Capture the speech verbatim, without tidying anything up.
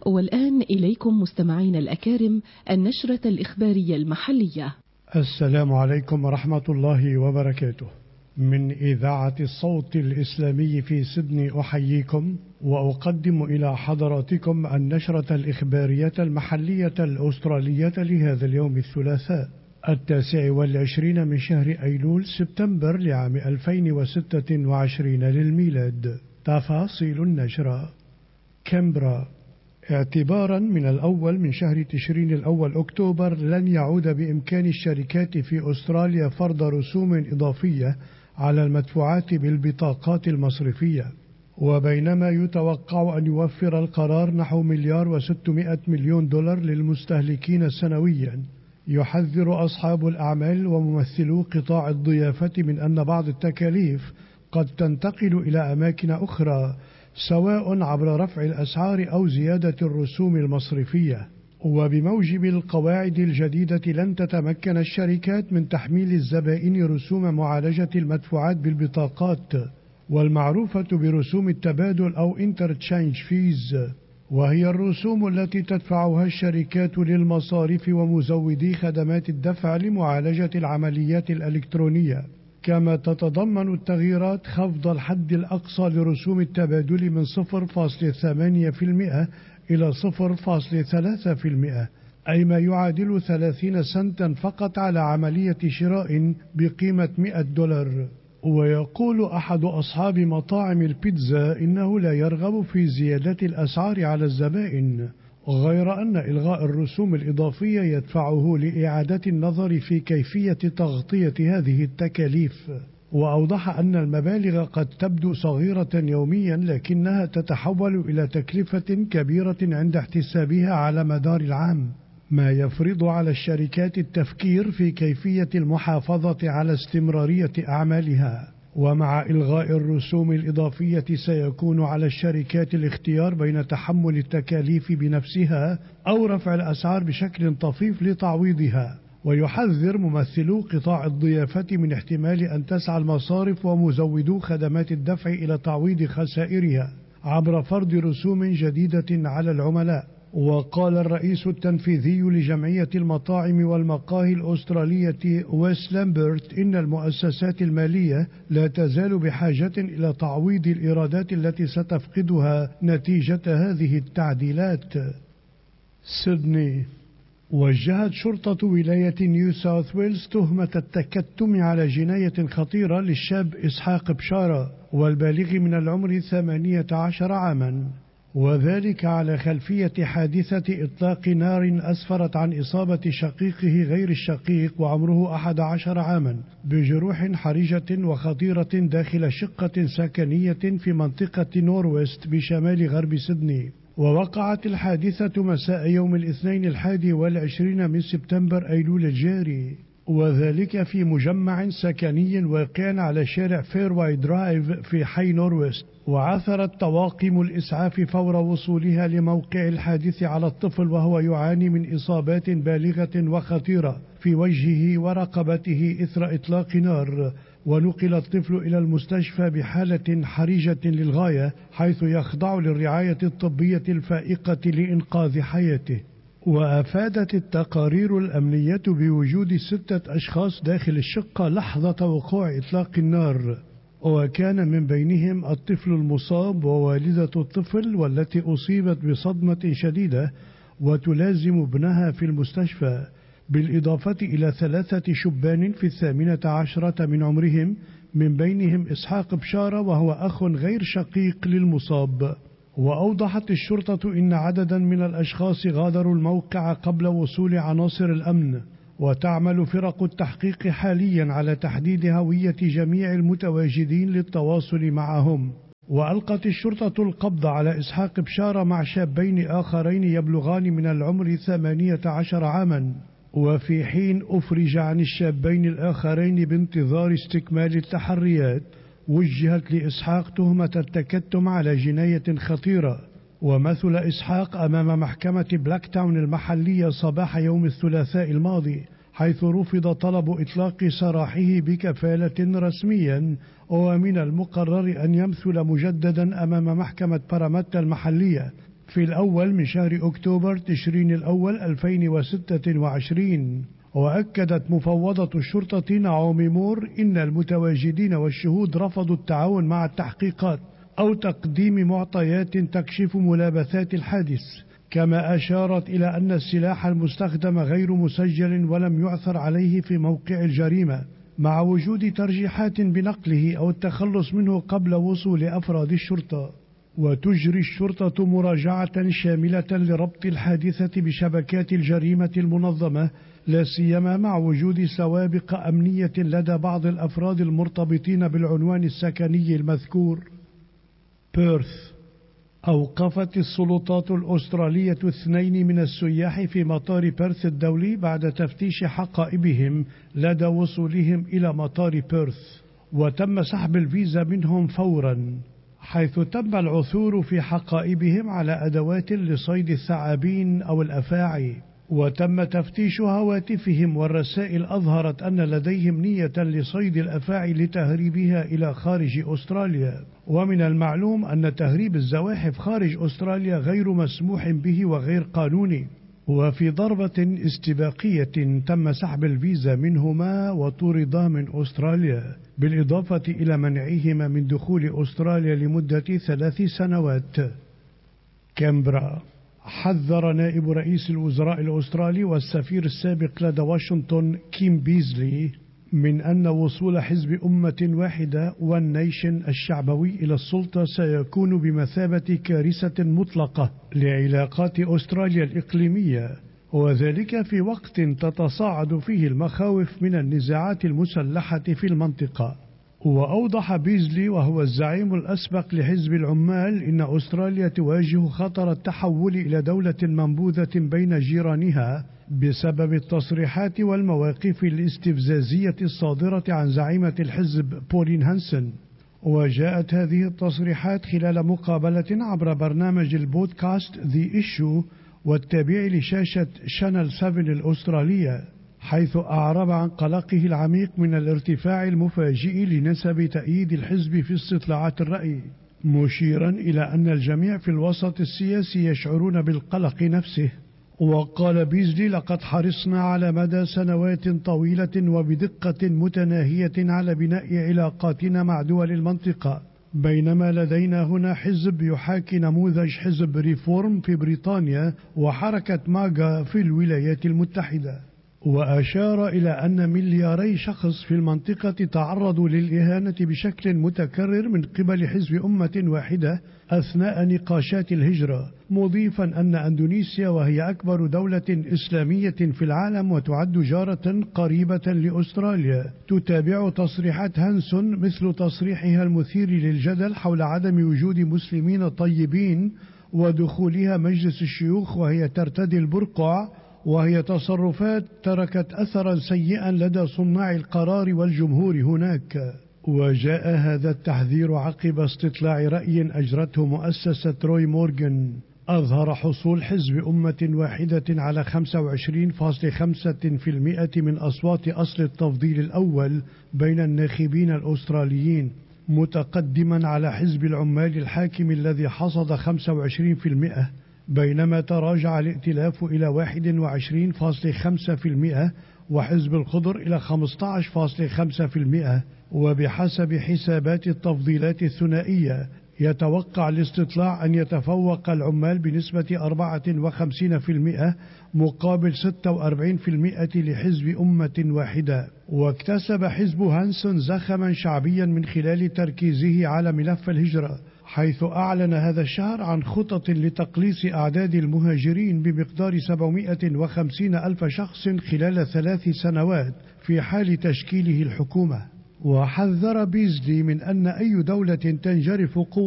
والآن إليكم مستمعين الأكارم النشرة الإخبارية المحلية. السلام عليكم ورحمة الله وبركاته. من إذاعة الصوت الإسلامي في سيدني أحييكم وأقدم إلى حضراتكم النشرة الإخبارية المحلية الأسترالية لهذا اليوم الثلاثاء التاسع والعشرين من شهر أيلول سبتمبر لعام ألفين وستة وعشرين للميلاد. تفاصيل النشرة. كامبرا: اعتبارا من الأول من شهر تشرين الأول أكتوبر لن يعود بإمكان الشركات في أستراليا فرض رسوم إضافية على المدفوعات بالبطاقات المصرفية. وبينما يتوقع أن يوفر القرار نحو مليار وستمائة مليون دولار للمستهلكين سنويا، يحذر أصحاب الأعمال وممثلو قطاع الضيافة من أن بعض التكاليف قد تنتقل إلى أماكن أخرى، سواء عبر رفع الأسعار أو زيادة الرسوم المصرفية. وبموجب القواعد الجديدة لن تتمكن الشركات من تحميل الزبائن رسوم معالجة المدفوعات بالبطاقات، والمعروفة برسوم التبادل أو interchange fees، وهي الرسوم التي تدفعها الشركات للمصارف ومزودي خدمات الدفع لمعالجة العمليات الإلكترونية. كما تتضمن التغييرات خفض الحد الأقصى لرسوم التبادل من صفر فاصلة ثمانية بالمئة إلى صفر فاصلة ثلاثة بالمئة، أي ما يعادل ثلاثين سنتا فقط على عملية شراء بقيمة مئة دولار. ويقول أحد أصحاب مطاعم البيتزا إنه لا يرغب في زيادة الأسعار على الزبائن، غير أن إلغاء الرسوم الإضافية يدفعه لإعادة النظر في كيفية تغطية هذه التكاليف. وأوضح أن المبالغ قد تبدو صغيرة يوميا، لكنها تتحول إلى تكلفة كبيرة عند احتسابها على مدار العام، ما يفرض على الشركات التفكير في كيفية المحافظة على استمرارية أعمالها. ومع إلغاء الرسوم الإضافية سيكون على الشركات الاختيار بين تحمل التكاليف بنفسها أو رفع الأسعار بشكل طفيف لتعويضها. ويحذر ممثلو قطاع الضيافة من احتمال أن تسعى المصارف ومزودو خدمات الدفع إلى تعويض خسائرها عبر فرض رسوم جديدة على العملاء. وقال الرئيس التنفيذي لجمعية المطاعم والمقاهي الأسترالية ويس لامبرت إن المؤسسات المالية لا تزال بحاجة إلى تعويض الإيرادات التي ستفقدها نتيجة هذه التعديلات. سيدني: وجهت شرطة ولاية نيو ساوث ويلز تهمة التكتم على جناية خطيرة للشاب إسحاق بشارة والبالغ من العمر ثمانية عشر عاما، وذلك على خلفية حادثة إطلاق نار أسفرت عن إصابة شقيقه غير الشقيق وعمره أحد عشر عاما بجروح حرجة وخطيرة داخل شقة سكنية في منطقة نورويست بشمال غرب سيدني. ووقعت الحادثة مساء يوم الاثنين الحادي والعشرين من سبتمبر أيلول الجاري، وذلك في مجمع سكني واقع على شارع فيرواي درايف في حي نورويست. وعثرت طواقم الإسعاف فور وصولها لموقع الحادث على الطفل وهو يعاني من إصابات بالغة وخطيرة في وجهه ورقبته إثر إطلاق نار، ونقل الطفل إلى المستشفى بحالة حرجة للغاية، حيث يخضع للرعاية الطبية الفائقة لإنقاذ حياته. وأفادت التقارير الأمنية بوجود ستة أشخاص داخل الشقة لحظة وقوع إطلاق النار، وكان من بينهم الطفل المصاب ووالدة الطفل والتي أصيبت بصدمة شديدة وتلازم ابنها في المستشفى، بالإضافة إلى ثلاثة شبان في الثامنة عشرة من عمرهم، من بينهم إسحاق بشارة وهو أخ غير شقيق للمصاب. وأوضحت الشرطة إن عددا من الأشخاص غادروا الموقع قبل وصول عناصر الأمن، وتعمل فرق التحقيق حاليا على تحديد هوية جميع المتواجدين للتواصل معهم. وألقت الشرطة القبض على إسحاق بشارة مع شابين آخرين يبلغان من العمر ثمانية عشر عاما، وفي حين أفرج عن الشابين الآخرين بانتظار استكمال التحريات، وجهت لإسحاق تهمة التكتم على جناية خطيرة. ومثل إسحاق أمام محكمة بلاك تاون المحلية صباح يوم الثلاثاء الماضي، حيث رفض طلب إطلاق سراحه بكفالة رسميا، ومن المقرر أن يمثل مجددا أمام محكمة باراماتا المحلية في الأول من شهر أكتوبر تشرين الأول ألفين وستة وعشرين. وأكدت مفوضة الشرطة نعومي مور إن المتواجدين والشهود رفضوا التعاون مع التحقيقات أو تقديم معطيات تكشف ملابسات الحادث، كما أشارت إلى أن السلاح المستخدم غير مسجل ولم يعثر عليه في موقع الجريمة، مع وجود ترجيحات بنقله أو التخلص منه قبل وصول أفراد الشرطة. وتجري الشرطة مراجعة شاملة لربط الحادثة بشبكات الجريمة المنظمة، لا سيما مع وجود سوابق أمنية لدى بعض الأفراد المرتبطين بالعنوان السكني المذكور. بيرث. أوقفت السلطات الأسترالية اثنين من السياح في مطار بيرث الدولي بعد تفتيش حقائبهم لدى وصولهم إلى مطار بيرث، وتم سحب الفيزا منهم فورا، حيث تم العثور في حقائبهم على أدوات لصيد الثعابين أو الأفاعي، وتم تفتيش هواتفهم، والرسائل أظهرت أن لديهم نية لصيد الأفاعي لتهريبها إلى خارج أستراليا. ومن المعلوم أن تهريب الزواحف خارج أستراليا غير مسموح به وغير قانوني، وفي ضربة استباقية تم سحب الفيزا منهما وطردا من أستراليا، بالإضافة إلى منعهما من دخول أستراليا لمدة ثلاث سنوات. كامبرا. حذر نائب رئيس الوزراء الأسترالي والسفير السابق لدى واشنطن كيم بيزلي من أن وصول حزب أمة واحدة والنيشن الشعبوي إلى السلطة سيكون بمثابة كارثة مطلقة لعلاقات أستراليا الإقليمية، وذلك في وقت تتصاعد فيه المخاوف من النزاعات المسلحة في المنطقة. وأوضح بيزلي وهو الزعيم الأسبق لحزب العمال إن أستراليا تواجه خطر التحول إلى دولة منبوذة بين جيرانها بسبب التصريحات والمواقف الاستفزازية الصادرة عن زعيمة الحزب بولين هانسن. وجاءت هذه التصريحات خلال مقابلة عبر برنامج البودكاست The Issue والتابع لشاشة شانل سبعة الأسترالية، حيث أعرب عن قلقه العميق من الارتفاع المفاجئ لنسب تأييد الحزب في استطلاعات الرأي، مشيرا إلى أن الجميع في الوسط السياسي يشعرون بالقلق نفسه. وقال بيزلي: لقد حرصنا على مدى سنوات طويلة وبدقة متناهية على بناء علاقاتنا مع دول المنطقة، بينما لدينا هنا حزب يحاكي نموذج حزب ريفورم في بريطانيا وحركة ماغا في الولايات المتحدة. وأشار إلى أن ملياري شخص في المنطقة تعرضوا للإهانة بشكل متكرر من قبل حزب أمة واحدة أثناء نقاشات الهجرة، مضيفا أن أندونيسيا وهي أكبر دولة إسلامية في العالم وتعد جارة قريبة لأستراليا تتابع تصريحات هانسون، مثل تصريحها المثير للجدل حول عدم وجود مسلمين طيبين ودخولها مجلس الشيوخ وهي ترتدي البرقع، وهي تصرفات تركت أثرا سيئا لدى صناع القرار والجمهور هناك. وجاء هذا التحذير عقب استطلاع رأي أجرته مؤسسة روي مورغان أظهر حصول حزب أمة واحدة على خمسة وعشرين فاصلة خمسة بالمئة من أصوات أصل التفضيل الأول بين الناخبين الأستراليين، متقدما على حزب العمال الحاكم الذي حصد خمسة وعشرين بالمئة، بينما تراجع الائتلاف إلى واحد وعشرين فاصلة خمسة بالمئة وحزب الخضر إلى خمسة عشر فاصلة خمسة بالمئة. وبحسب حسابات التفضيلات الثنائية يتوقع الاستطلاع أن يتفوق العمال بنسبة أربعة وخمسين بالمئة مقابل ستة وأربعين بالمئة لحزب أمة واحدة. واكتسب حزب هانسون زخما شعبيا من خلال تركيزه على ملف الهجرة، حيث أعلن هذا الشهر عن خطط لتقليص أعداد المهاجرين بمقدار سبعمائة وخمسين ألف شخص خلال ثلاث سنوات في حال تشكيله الحكومة. وحذر بيزلي من أن أي دولة تنجرف قوة